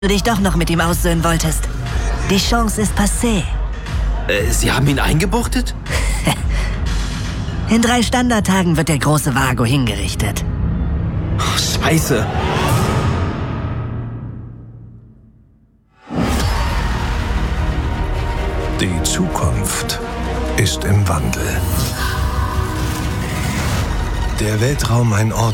du dich doch noch mit ihm aussöhnen wolltest. Die Chance ist passé. Sie haben ihn eingebuchtet? In 3 Standardtagen wird der große Vago hingerichtet. Oh, Scheiße. Die Zukunft ist im Wandel. Der Weltraum ein Ort